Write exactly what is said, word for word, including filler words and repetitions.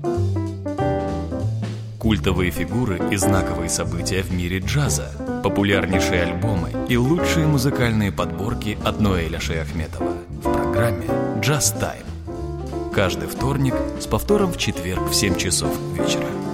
Культовые фигуры и знаковые события в мире джаза, популярнейшие альбомы и лучшие музыкальные подборки от Ноэля Шейахметова в программе «Джаз Тайм». Каждый вторник с повтором в четверг в семь часов вечера.